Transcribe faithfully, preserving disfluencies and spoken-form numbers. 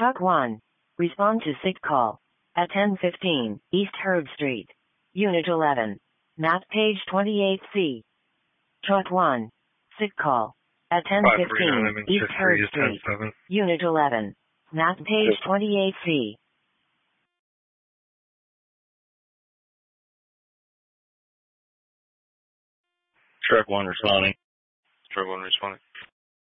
Truck one. Respond to sick call. At ten fifteen, East Herb Street. Unit eleven. Map page twenty-eight C. Truck one. Sick call. At ten fifteen, East Herb Street. Unit eleven. Map page twenty-eight C. Truck one responding. Truck one responding.